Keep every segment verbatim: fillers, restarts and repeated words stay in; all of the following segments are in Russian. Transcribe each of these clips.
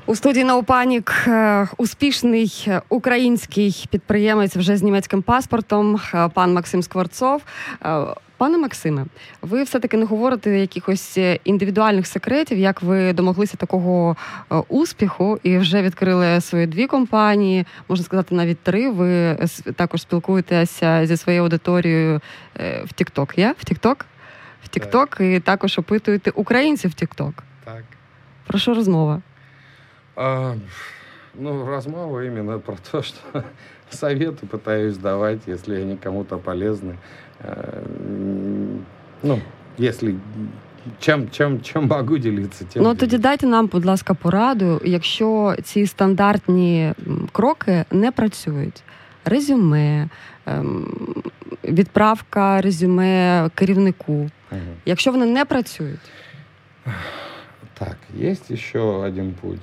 У студії Наупанік успішний український підприємець вже з німецьким паспортом, пан Максим Скворцов. Пане Максиме, ви все-таки не говорите якихось індивідуальних секретів, як ви домоглися такого успіху і вже відкрили свої дві компанії, можна сказати, навіть три. Ви також спілкуєтеся зі своєю аудиторією в TikTok. Я? В TikTok? В TikTok і також опитуєте українців в TikTok. Так. Про що розмова? А, ну, размова именно про то, что советы пытаюсь давать, если они кому-то полезны. А, ну, если чим, чим, чим могу делиться, тим. Ну, тоді дайте нам, будь ласка, пораду, якщо ці стандартні кроки не працюють. Резюме, відправка резюме керівнику. Угу. Якщо вони не працюють. Так, есть еще один путь.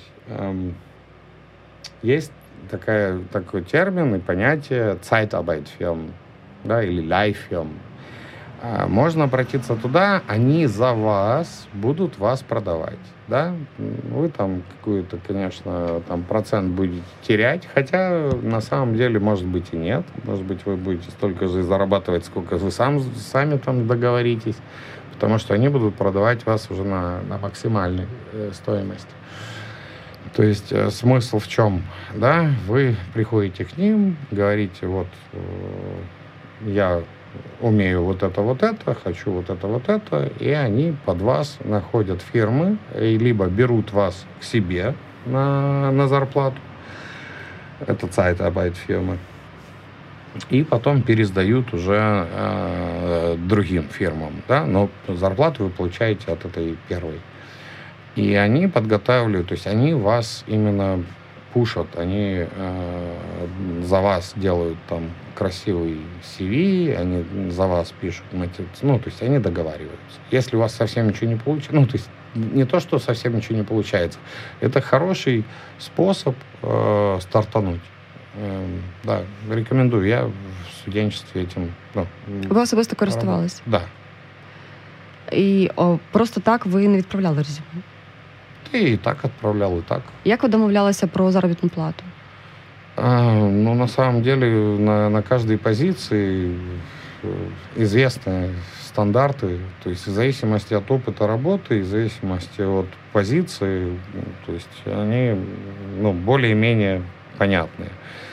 Есть такая, такой термин и понятие Zeitarbeitsfirmen, да, или Leihfirmen. Можно обратиться туда, они за вас будут вас продавать, да. Вы там какую-то, конечно, там процент будете терять, хотя на самом деле, может быть, и нет. Может быть, вы будете столько же зарабатывать, сколько вы сам, сами там договоритесь, потому что они будут продавать вас уже на, на максимальной э, стоимости. То есть э, смысл в чем? Да? Вы приходите к ним, говорите, вот э, я умею вот это, вот это, хочу вот это, вот это, и они под вас находят фирмы, и либо берут вас к себе на, на зарплату, это Zeitarbeitsfirma, и потом пересдают уже э, другим фирмам, да, но зарплату вы получаете от этой первой. И они подготавливают, то есть они вас именно пушат, они э, за вас делают там красивый си ви, они за вас пишут, ну, то есть они договариваются. Если у вас совсем ничего не получается, ну, то есть не то, что совсем ничего не получается, это хороший способ э, стартануть. Да, рекомендую. Я в студенчестве этим... Ну, ви особисто користувалися? Да. І о, просто так ви не відправляли резюме? Та і так відправляв, і так. Як ви домовлялися про заробітну плату? А, ну, на самом деле, на, на каждой позиции известны стандарты, то есть в зависимости от опыта работы, в зависимости от позиции, то есть они, ну, более-менее понятные.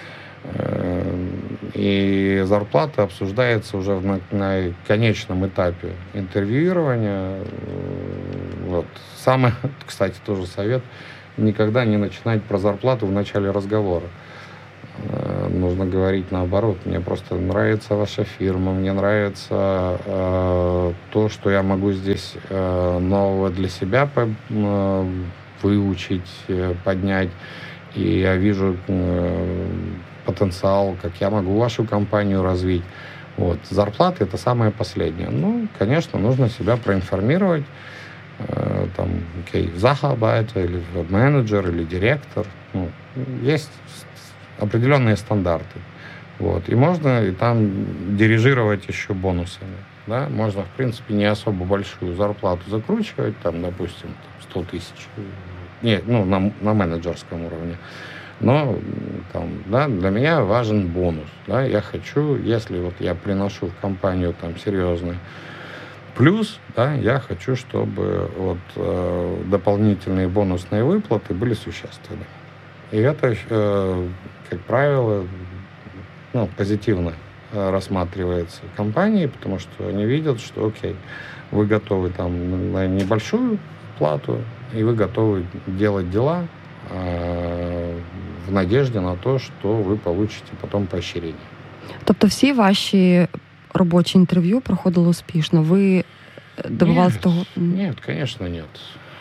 И зарплата обсуждается уже на, на конечном этапе интервьюирования. Вот. Самый, кстати, тоже совет, никогда не начинать про зарплату в начале разговора. Нужно говорить наоборот. Мне просто нравится ваша фирма, мне нравится э, то, что я могу здесь э, нового для себя по, э, выучить, э, поднять. И я вижу э, потенциал, как я могу вашу компанию развить. Вот. Зарплата — это самое последнее. Ну, конечно, нужно себя проинформировать. Э, там, окей, Sacharbeiter, или менеджер, или директор. Ну, есть определенные стандарты. Вот. И можно и там дирижировать еще бонусами. Да? Можно, в принципе, не особо большую зарплату закручивать, там, допустим, сто тысяч. Нет, ну, на, на менеджерском уровне. Но там, да, для меня важен бонус. Да? Я хочу, если вот я приношу в компанию там серьезный плюс, да, я хочу, чтобы вот, э, дополнительные бонусные выплаты были существенны. И это, э, как правило, ну, позитивно э, рассматривается компанией, потому что они видят, что окей, вы готовы там на небольшую плату, и вы готовы делать дела э, в надежде на то, что вы получите потом поощрение. Тобто всі ваші робочі інтерв'ю проходили успішно? Ви добивалися того? Нет, конечно, нет.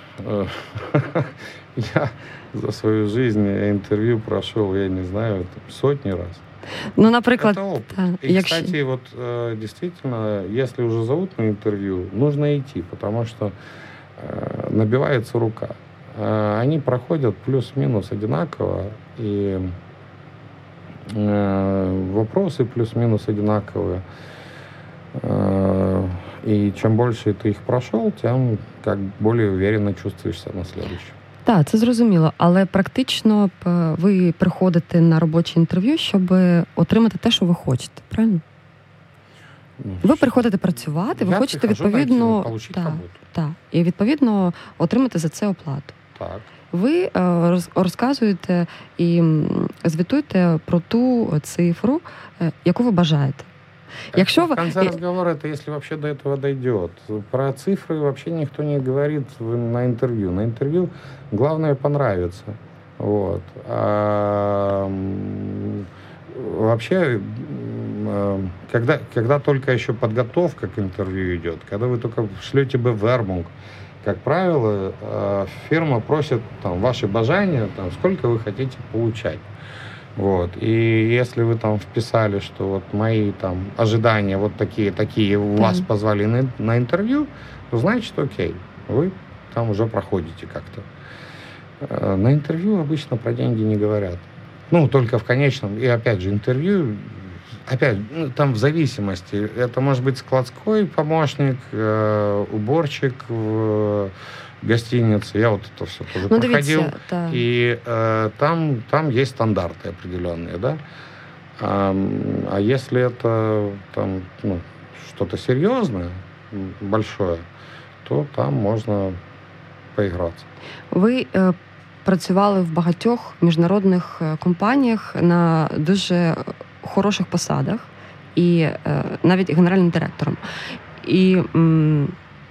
Я за свою жизнь интервью прошел, я не знаю, сотни раз. Ну, наприклад, это опыт. Да, и, якщо... кстати, вот действительно, если уже зовут на интервью, нужно идти, потому что набивается рука. Они проходят плюс-минус одинаково, и вопросы плюс-минус одинаковые. И чем больше ты их прошел, тем как более уверенно чувствуешь себя на следующем. Так, це зрозуміло, але практично ви приходите на робоче інтерв'ю, щоб отримати те, що ви хочете, правильно? Ну, ви приходите працювати, ви хочете відповідно найти, так, так, і відповідно отримати за це оплату. Так. Ви роз, розказуєте і звітуєте про ту цифру, яку ви бажаєте. Якщо в конце разговора, это если вообще до этого дойдет. Про цифры вообще никто не говорит на интервью. На интервью главное понравится. Вот. А, вообще, когда, когда только еще подготовка к интервью идет, когда вы только шлете бевербунг, как правило, фирма просит там, ваши бажания, там, сколько вы хотите получать. Вот. И если вы там вписали, что вот мои там ожидания вот такие, такие, у да. вас позвали на, на интервью, то значит, окей, вы там уже проходите как-то. На интервью обычно про деньги не говорят. Ну, только в конечном. И опять же, интервью, опять, ну, там в зависимости. Это может быть складской помощник, э, уборщик в гостинице. Я вот это все тоже ну, проходил. Дивіться, да. И э, там, там есть стандарты определенные, да. А, а если это там, ну, что-то серьезное, большое, то там можна поігратися. Ви е, працювали в багатьох міжнародних компаніях на дуже хороших посадах і е, навіть генеральним директором. І, м,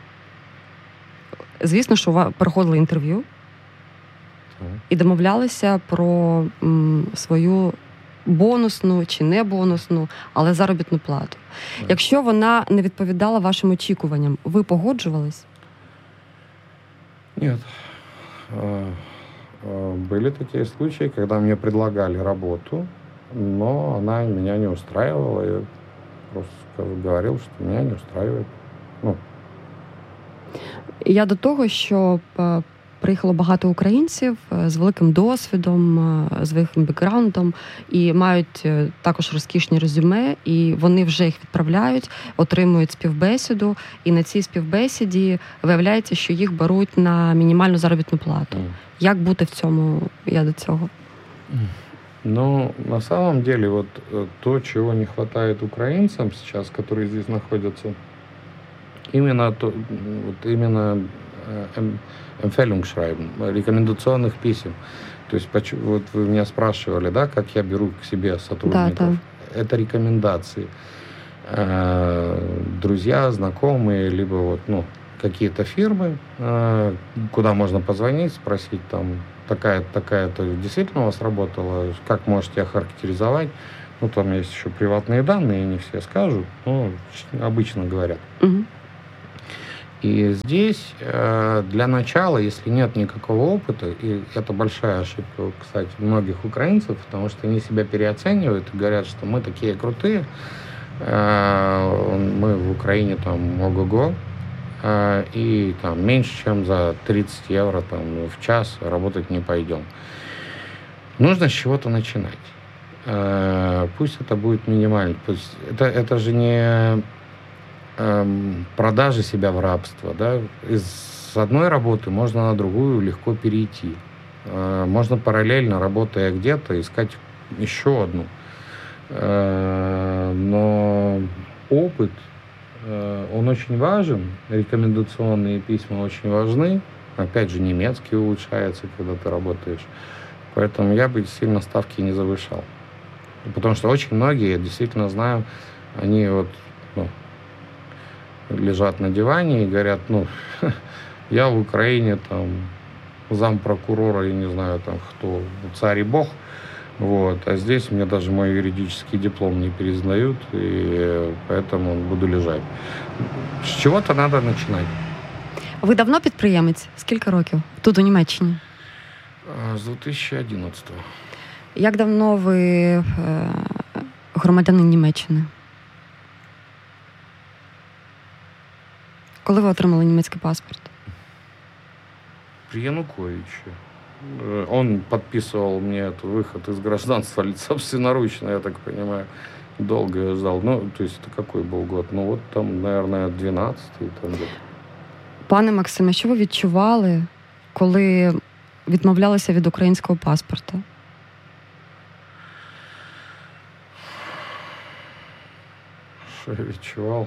звісно, що ви проходили інтерв'ю так. і домовлялися про м, свою бонусну чи не бонусну, але заробітну плату. Так. Якщо вона не відповідала вашим очікуванням, ви погоджувались? Нет. Были такие случаи, когда мне предлагали работу, но она меня не устраивала. Я просто говорил, что меня не устраивает. Ну. Я до того, що приїхало багато українців з великим досвідом, з великим бекграундом, і мають також розкішні резюме, і вони вже їх відправляють, отримують співбесіду, і на цій співбесіді виявляється, що їх беруть на мінімальну заробітну плату. Mm. Як бути в цьому, я до цього? Ну, на самом деле, вот то, чего не хватает украинцам сейчас, которые здесь находятся, именно то, вот именно Empfehlungsschreiben, рекомендационных писем. То есть, вот вы меня спрашивали, да, как я беру к себе сотрудников. Да, да. Это рекомендации. Друзья, знакомые, либо вот, ну, какие-то фирмы, куда можно позвонить, спросить, там, такая-то, такая-то действительно у вас работала, как можете охарактеризовать. Ну, там есть еще приватные данные, не все скажут, но обычно говорят. Угу. И здесь для начала, если нет никакого опыта, и это большая ошибка, кстати, многих украинцев, потому что они себя переоценивают и говорят, что мы такие крутые, мы в Украине там ого-го, и там меньше, чем за тридцать евро там, в час работать не пойдем. Нужно с чего-то начинать. Пусть это будет минимально. Пусть это, это же не продажи себя в рабство. Да? Из одной работы можно на другую легко перейти. Можно параллельно, работая где-то, искать еще одну. Но опыт, он очень важен, рекомендационные письма очень важны. Опять же, немецкий улучшается, когда ты работаешь. Поэтому я бы сильно ставки не завышал. Потому что очень многие, я действительно знаю, они вот, ну, лежат на диване и говорят, ну, я в Украине там зампрокурора, я не знаю, там кто, царь и бог, вот, а здесь мне даже мой юридический диплом не признают, и поэтому буду лежать. С чего-то надо начинать. Ви давно підприємець? Скільки років? Тут, у Німеччині? З дві тисячі одинадцятого. Як давно ви е, громадянин Німеччини? Коли ви отримали німецький паспорт? При Януковиче. Он подписывал мне этот выход из гражданства собственноручно, я так понимаю. Долго я ждал. Ну, то есть это какой был год? Ну, вот там, наверное, двенадцатый. Там где-то. Пане Максиме, що ви відчували, коли відмовлялися від українського паспорта? Что я відчував?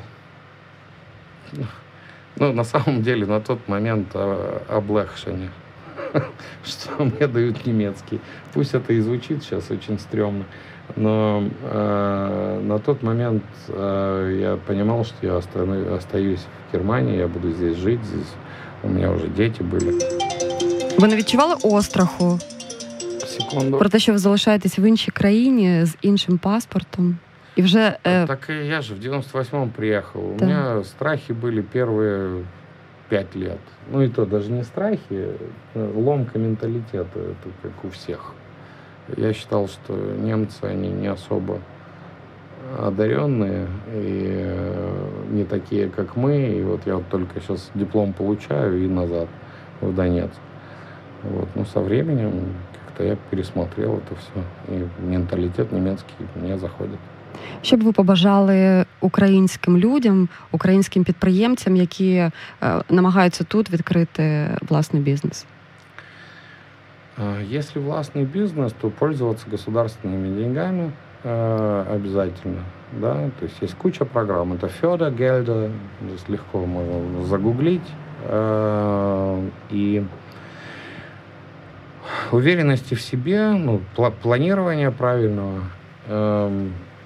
Ну, на самом деле, на тот момент облегчение, что мне дают немецкий. Пусть это и звучит сейчас очень стрёмно, но э, на тот момент э, я понимал, что я остану, остаюсь в Германии, я буду здесь жить, здесь у меня уже дети были. Ви не відчували остраху? Секунду. Про те, що ви залишаєтесь в іншій країні з іншим паспортом? И уже, э... Так и я же в девяносто восьмом приехал. Да. У меня страхи были первые пять лет. Ну и то даже не страхи, ломка менталитета, это как у всех. Я считал, что немцы, они не особо одаренные и не такие, как мы. И вот я вот только сейчас диплом получаю и назад в Донецк. Вот. Но со временем как-то я пересмотрел это все. И менталитет немецкий мне заходит. Що б ви побажали українським людям, українським підприємцям, які е, намагаються тут відкрити власний бізнес? Если властный бизнес, то пользоваться государственными деньгами э, обязательно. Да? То есть есть куча программ. Это Fördergelder, здесь легко можно загуглить. Э, и уверенности в себе, ну, пла- планирования правильного. Э,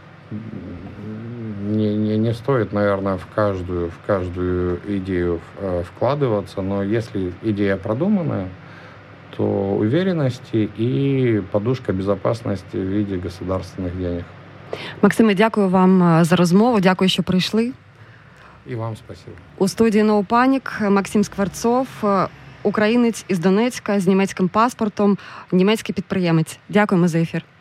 Не, не, не стоит, наверное, в каждую, в каждую идею э, вкладываться, но если идея продуманная, то уверенности и подушка безопасности в виде государственных денег. Максиме, дякую вам за розмову, дякую, що прийшли. І вам спасибо. У студії No Panic Максим Скворцов, українець із Донецька з німецьким паспортом, німецький підприємець. Дякуємо за ефір.